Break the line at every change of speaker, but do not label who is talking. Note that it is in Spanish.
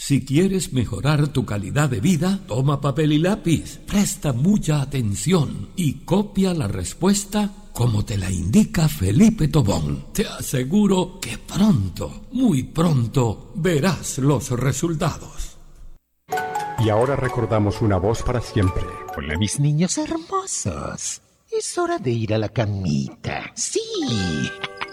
Si quieres mejorar tu calidad de vida, toma papel y lápiz, presta mucha atención y copia la respuesta como te la indica Felipe Tobón. Te aseguro que pronto, muy pronto, verás los resultados.
Y ahora recordamos una voz para siempre.
Hola, mis niños hermosos. Es hora de ir a la camita. ¡Sí!